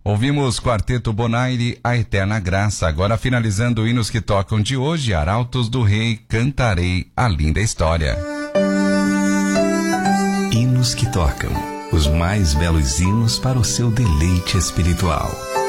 Ouvimos Quarteto Bonaire, A Eterna Graça. Agora finalizando hinos que tocam de hoje, Arautos do Rei, Cantarei a Linda História. Hinos que tocam, os mais belos hinos para o seu deleite espiritual.